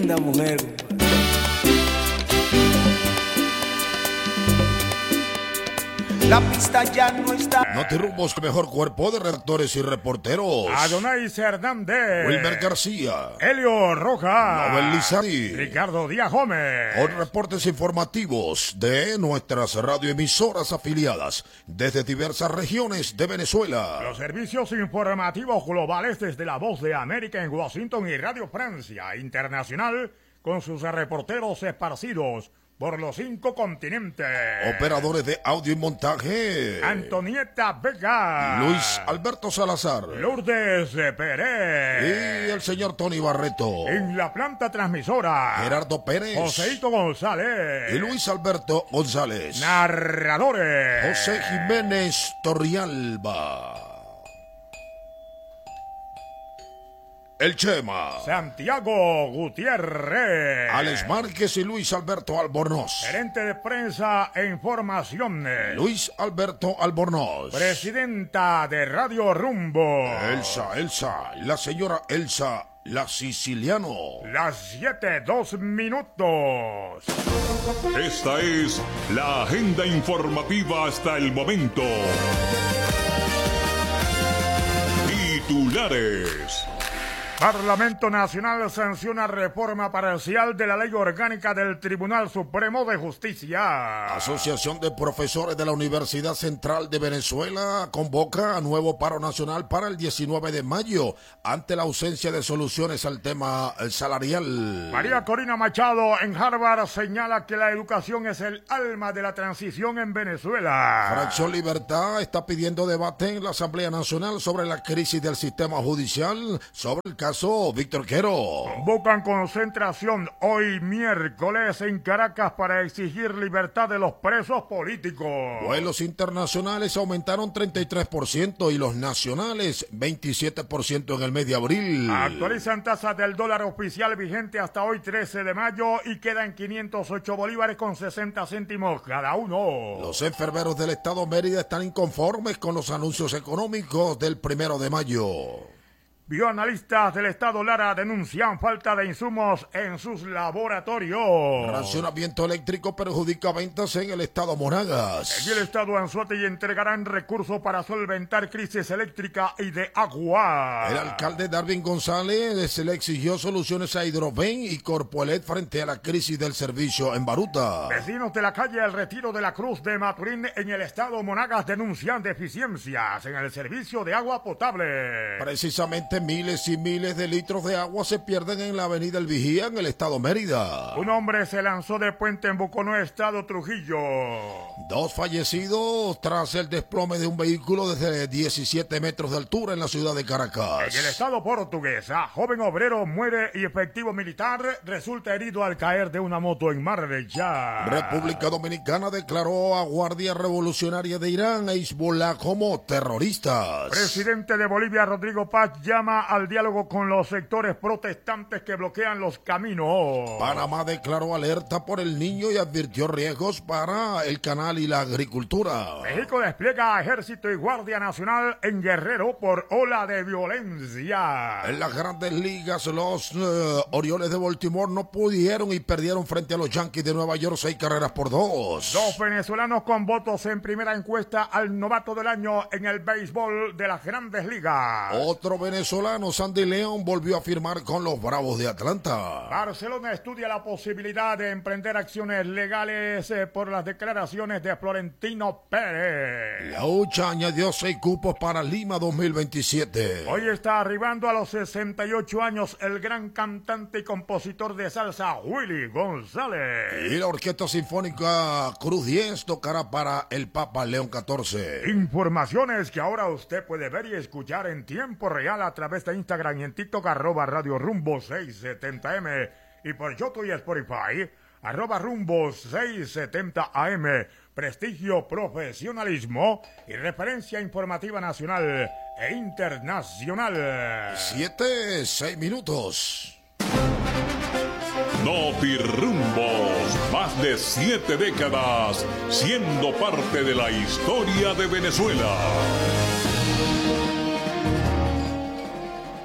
Una mujer. La pista ya no está. Notirumbos, el mejor cuerpo de redactores y reporteros. Adonais Hernández, Wilmer García, Helio Roja, Nobel Lizari, Ricardo Díaz Gómez. con reportes informativos de nuestras radioemisoras afiliadas desde diversas regiones de Venezuela. Los servicios informativos globales desde La Voz de América en Washington y Radio Francia Internacional con sus reporteros esparcidos por los 5 continentes. Operadores de audio y montaje: Antonieta Vega, Luis Alberto Salazar, Lourdes Pérez y el señor Tony Barreto. En la planta transmisora, Gerardo Pérez, Joseito González y Luis Alberto González. Narradores, José Jiménez Torrialba. El Chema, Santiago Gutiérrez, Alex Márquez y Luis Alberto Albornoz. gerente de prensa e informaciones, Luis Alberto Albornoz. presidenta de Radio Rumbo, Elsa, la señora Elsa, la siciliano. las 7:02. Esta es la agenda informativa hasta el momento. Titulares. Parlamento Nacional sanciona reforma parcial de la Ley Orgánica del Tribunal Supremo de Justicia. Asociación de Profesores de la Universidad Central de Venezuela convoca a nuevo paro nacional para el 19 de mayo ante la ausencia de soluciones al tema salarial. María Corina Machado en Harvard señala que la educación es el alma de la transición en Venezuela. Fracción Libertad está pidiendo debate en la Asamblea Nacional sobre la crisis del sistema judicial sobre el caso Víctor Quero. Convocan concentración hoy miércoles en Caracas para exigir libertad de los presos políticos. Vuelos internacionales aumentaron 33% y los nacionales 27% en el mes de abril. Actualizan tasa del dólar oficial vigente hasta hoy 13 de mayo y quedan 508 bolívares con 60 céntimos cada uno. Los enfermeros del estado Mérida están inconformes con los anuncios económicos del 1 de mayo. Bioanalistas del estado Lara denuncian falta de insumos en sus laboratorios. Racionamiento eléctrico perjudica ventas en el estado Monagas. En el estado Anzoátegui entregarán recursos para solventar crisis eléctrica y de agua. El alcalde Darwin González se le exigió soluciones a Hidroven y Corpoelet frente a la crisis del servicio en Baruta. Vecinos de la calle El Retiro de la Cruz de Maturín en el estado Monagas denuncian deficiencias en el servicio de agua potable. Precisamente miles y miles de litros de agua se pierden en la avenida El Vigía en el estado Mérida. Un hombre se lanzó de puente en Boconó, estado Trujillo. 2 fallecidos tras el desplome de un vehículo desde 17 metros de altura en la ciudad de Caracas. En el estado portuguesa, joven obrero muere y efectivo militar resulta herido al caer de una moto en Marbella. República Dominicana declaró a Guardia Revolucionaria de Irán e Hezbollah como terroristas. Presidente de Bolivia, Rodrigo Paz, llama al diálogo con los sectores protestantes que bloquean los caminos. Panamá declaró alerta por el niño y advirtió riesgos para el canal y la agricultura. México despliega ejército y guardia nacional en Guerrero por ola de violencia. En las grandes ligas, los Orioles de Baltimore no pudieron y perdieron frente a los Yankees de Nueva York 6-2. 2 venezolanos con votos en primera encuesta al novato del año en el béisbol de las grandes ligas. Otro venezolano, Sandy León, volvió a firmar con los Bravos de Atlanta. Barcelona estudia la posibilidad de emprender acciones legales por las declaraciones de Florentino Pérez. La UCHA añadió 6 cupos para Lima 2027. Hoy está arribando a los 68 años el gran cantante y compositor de salsa Willy González. Y la Orquesta Sinfónica Cruz 10 tocará para el Papa León XIV. Informaciones que ahora usted puede ver y escuchar en tiempo real a través de Instagram y en TikTok, @Radio Rumbo 670M, y por YouTube y Spotify, @Rumbo 670 AM. Prestigio, profesionalismo y referencia informativa nacional e internacional. 7-6 minutos. Notirumbos, más de 7 décadas siendo parte de la historia de Venezuela.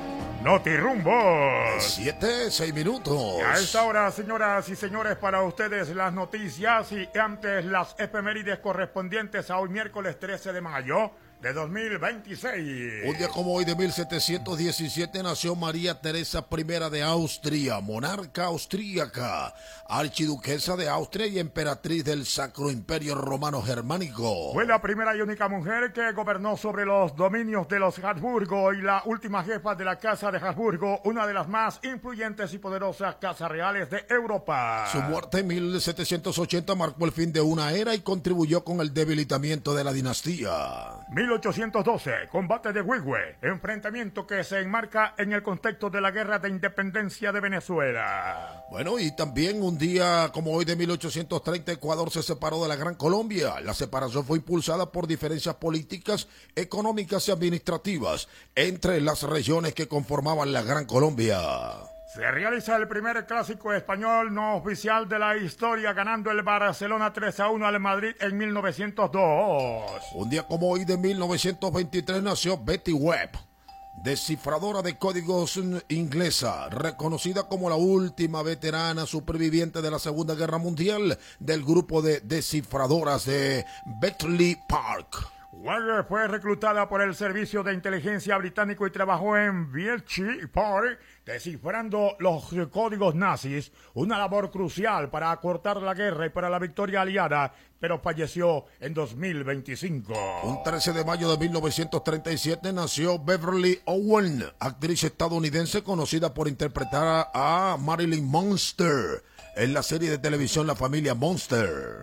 Notirumbos. 7, 6 minutos. A esta hora, señoras y señores, para ustedes las noticias y antes las efemérides correspondientes a hoy miércoles 13 de mayo de 2026. Un día como hoy de 1717 nació María Teresa I de Austria, monarca austríaca, archiduquesa de Austria y emperatriz del Sacro Imperio Romano Germánico. Fue la primera y única mujer que gobernó sobre los dominios de los Habsburgo y la última jefa de la Casa de Habsburgo, una de las más influyentes y poderosas casas reales de Europa. Su muerte en 1780 marcó el fin de una era y contribuyó con el debilitamiento de la dinastía. 1812, combate de Huigüe, enfrentamiento que se enmarca en el contexto de la Guerra de Independencia de Venezuela. Bueno, y también un día como hoy de 1830, Ecuador se separó de la Gran Colombia. La separación fue impulsada por diferencias políticas, económicas y administrativas entre las regiones que conformaban la Gran Colombia. Se realiza el primer clásico español no oficial de la historia, ganando el Barcelona 3-1 al Madrid en 1902. Un día como hoy de 1923 nació Betty Webb, descifradora de códigos inglesa, reconocida como la última veterana superviviente de la Segunda Guerra Mundial del grupo de descifradoras de Bletchley Park. Webb fue reclutada por el servicio de inteligencia británico y trabajó en Bletchley Park descifrando los códigos nazis, una labor crucial para acortar la guerra y para la victoria aliada, pero falleció en 2025. Un 13 de mayo de 1937 nació Beverly Owen, actriz estadounidense conocida por interpretar a Marilyn Monster en la serie de televisión La Familia Monster.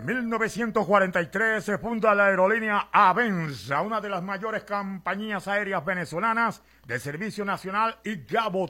1943 se funda la aerolínea Avenza, una de las mayores compañías aéreas venezolanas de servicio nacional y Gabo